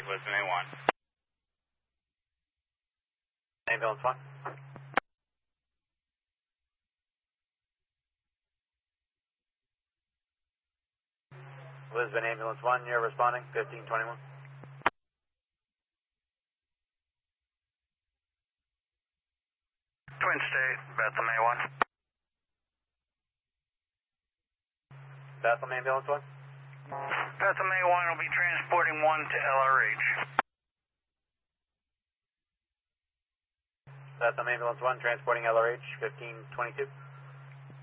Lisbon A1. Ambulance 1. Lisbon Ambulance 1, you're responding, 1521. Twin State, Bethlehem A1. Bethlehem Ambulance 1. Bethlehem A1 will be transporting 1 to LRH. Bethlehem Ambulance 1, transporting LRH, 1522.